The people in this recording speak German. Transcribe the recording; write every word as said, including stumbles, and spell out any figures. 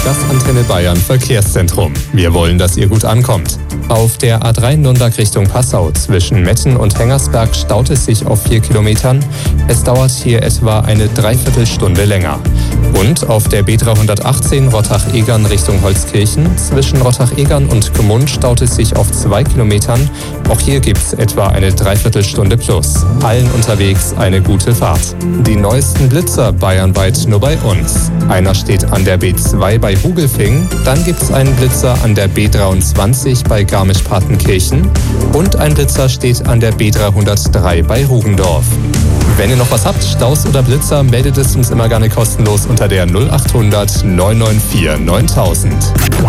Das Antenne Bayern Verkehrszentrum. Wir wollen, dass ihr gut ankommt. Auf der A drei Nürnberg Richtung Passau zwischen Metten und Hengersberg staut es sich auf vier Kilometern. Es dauert hier etwa eine Dreiviertelstunde länger. Und auf der B dreihundertachtzehn Rottach-Egern Richtung Holzkirchen zwischen Rottach-Egern und Gmund staut es sich auf zwei Kilometern. Auch hier gibt's etwa eine Dreiviertelstunde plus. Allen unterwegs eine gute Fahrt. Die neuesten Blitzer bayernweit nur bei uns. Einer steht an der B zwei bei Hugelfing, dann gibt's einen Blitzer an der B dreiundzwanzig bei Garmisch-Partenkirchen und ein Blitzer steht an der B dreihundertdrei bei Rugendorf. Wenn ihr noch was habt, Staus oder Blitzer, meldet es uns immer gerne kostenlos unter der null achthundert neun neun vier neuntausend.